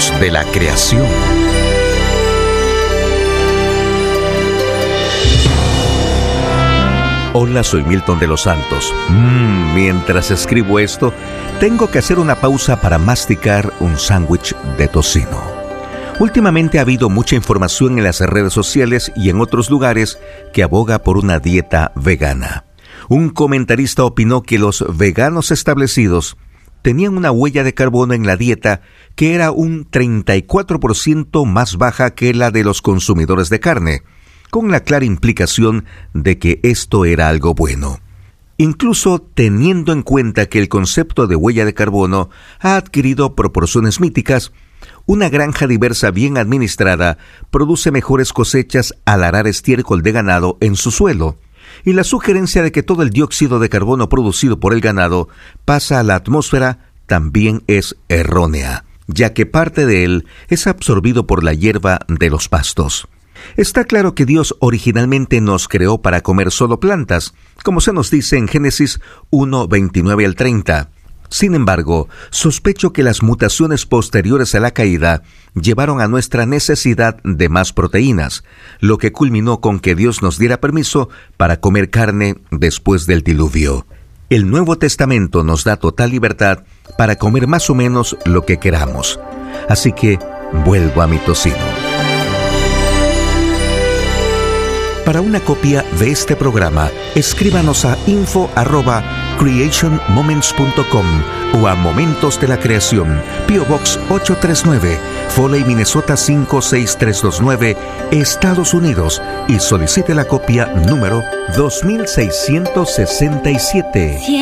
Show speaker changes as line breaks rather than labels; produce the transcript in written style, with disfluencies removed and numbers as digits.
Momentos de la creación. Hola, soy Milton de los Santos. Mientras escribo esto, tengo que hacer una pausa para masticar un sándwich de tocino. Últimamente ha habido mucha información en las redes sociales y en otros lugares que aboga por una dieta vegana. Un comentarista opinó que los veganos establecidos tenían una huella de carbono en la dieta que era un 34% más baja que la de los consumidores de carne, con la clara implicación de que esto era algo bueno. Incluso teniendo en cuenta que el concepto de huella de carbono ha adquirido proporciones míticas, una granja diversa bien administrada produce mejores cosechas al arar estiércol de ganado en su suelo, y la sugerencia de que todo el dióxido de carbono producido por el ganado pasa a la atmósfera también es errónea, ya que parte de él es absorbido por la hierba de los pastos. Está claro que Dios originalmente nos creó para comer solo plantas, como se nos dice en Génesis 1, 29 al 30. Sin embargo, sospecho que las mutaciones posteriores a la caída llevaron a nuestra necesidad de más proteínas, lo que culminó con que Dios nos diera permiso para comer carne después del diluvio. El Nuevo Testamento nos da total libertad para comer más o menos lo que queramos. Así que vuelvo a mi tocino. Para una copia de este programa, escríbanos a info@creationmoments.com o a Momentos de la Creación, P.O. Box 839, Foley, Minnesota 56329, Estados Unidos, y solicite la copia número 2667.